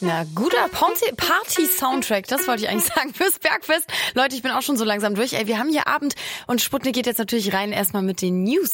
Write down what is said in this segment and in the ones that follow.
Na, guter Party-Soundtrack, das wollte ich eigentlich sagen, fürs Bergfest. Leute, ich bin auch schon so langsam durch. Wir haben hier Abend und Sputnik geht jetzt natürlich rein, erstmal mit den News.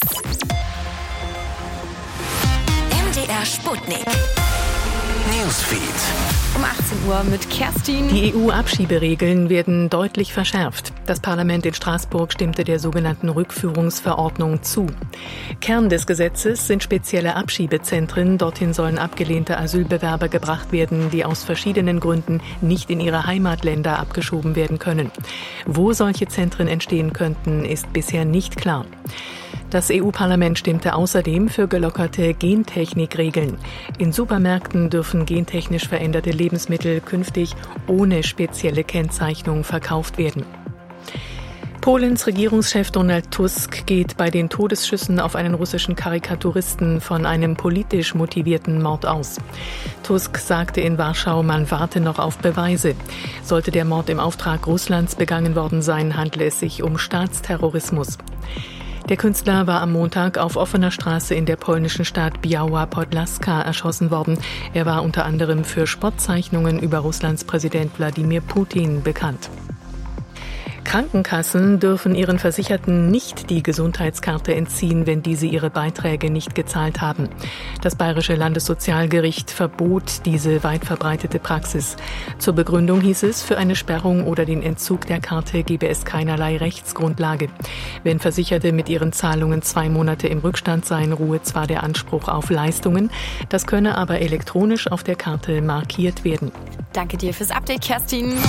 MDR Sputnik. Newsfeed. Um 18 Uhr mit Kerstin. Die EU-Abschieberegeln werden deutlich verschärft. Das Parlament in Straßburg stimmte der sogenannten Rückführungsverordnung zu. Kern des Gesetzes sind spezielle Abschiebezentren. Dorthin sollen abgelehnte Asylbewerber gebracht werden, die aus verschiedenen Gründen nicht in ihre Heimatländer abgeschoben werden können. Wo solche Zentren entstehen könnten, ist bisher nicht klar. Das EU-Parlament stimmte außerdem für gelockerte Gentechnikregeln. In Supermärkten dürfen gentechnisch veränderte Lebensmittel künftig ohne spezielle Kennzeichnung verkauft werden. Polens Regierungschef Donald Tusk geht bei den Todesschüssen auf einen russischen Karikaturisten von einem politisch motivierten Mord aus. Tusk sagte in Warschau, man warte noch auf Beweise. Sollte der Mord im Auftrag Russlands begangen worden sein, handle es sich um Staatsterrorismus. Der Künstler war am Montag auf offener Straße in der polnischen Stadt Biała Podlaska erschossen worden. Er war unter anderem für Spottzeichnungen über Russlands Präsident Wladimir Putin bekannt. Krankenkassen dürfen ihren Versicherten nicht die Gesundheitskarte entziehen, wenn diese ihre Beiträge nicht gezahlt haben. Das Bayerische Landessozialgericht verbot diese weit verbreitete Praxis. Zur Begründung hieß es, für eine Sperrung oder den Entzug der Karte gebe es keinerlei Rechtsgrundlage. Wenn Versicherte mit ihren Zahlungen 2 Monate im Rückstand seien, ruhe zwar der Anspruch auf Leistungen, das könne aber elektronisch auf der Karte markiert werden. Danke dir fürs Update, Kerstin.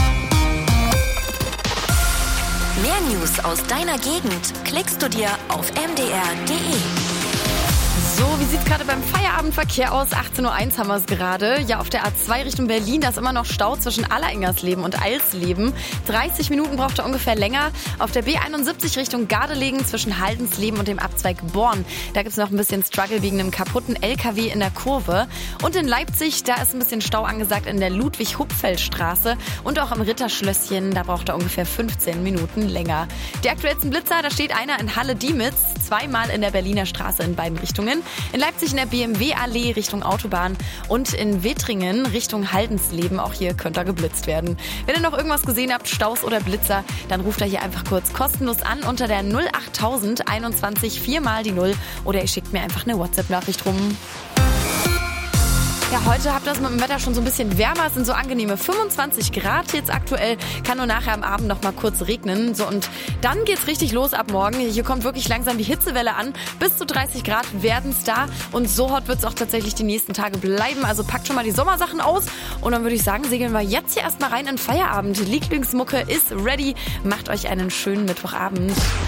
Mehr News aus deiner Gegend klickst du dir auf mdr.de. So, wie sieht's gerade beim Feierabendverkehr aus? 18.01 Uhr haben wir es gerade. Ja, auf der A2 Richtung Berlin, da ist immer noch Stau zwischen Allerengersleben und Eilsleben. 30 Minuten braucht er ungefähr länger. Auf der B71 Richtung Gardelegen zwischen Haldensleben und dem Abzweig Born. Da gibt's noch ein bisschen Struggle wegen einem kaputten LKW in der Kurve. Und in Leipzig, da ist ein bisschen Stau angesagt in der Ludwig-Hupfeld-Straße. Und auch am Ritterschlösschen, da braucht er ungefähr 15 Minuten länger. Die aktuellsten Blitzer, da steht einer in Halle-Diemitz, 2-mal in der Berliner Straße in beiden Richtungen. In Leipzig in der BMW-Allee Richtung Autobahn und in Wettringen Richtung Haldensleben. Auch hier könnte er geblitzt werden. Wenn ihr noch irgendwas gesehen habt, Staus oder Blitzer, dann ruft er hier einfach kurz kostenlos an unter der 08000 21 4 die 0 oder ihr schickt mir einfach eine WhatsApp-Nachricht rum. Ja, heute habt ihr es mit dem Wetter schon so ein bisschen wärmer. Es sind so angenehme 25 Grad jetzt aktuell. Kann nur nachher am Abend noch mal kurz regnen. So, und dann geht's richtig los ab morgen. Hier kommt wirklich langsam die Hitzewelle an. Bis zu 30 Grad werden's da. Und so hot wird's auch tatsächlich die nächsten Tage bleiben. Also packt schon mal die Sommersachen aus. Und dann würde ich sagen, segeln wir jetzt hier erstmal rein in Feierabend. Die Lieblingsmucke ist ready. Macht euch einen schönen Mittwochabend.